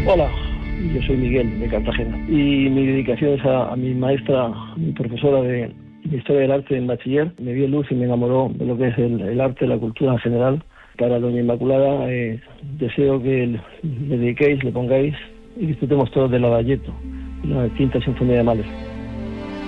Hola, yo soy Miguel de Cartagena y mi dedicación es a mi maestra, mi profesora de Historia del Arte en bachiller. Me dio luz y me enamoró de lo que es el arte, la cultura en general. Para Doña Inmaculada deseo que le dediquéis, le pongáis y disfrutemos todos de Lavallato, la quinta sinfonía de Mahler.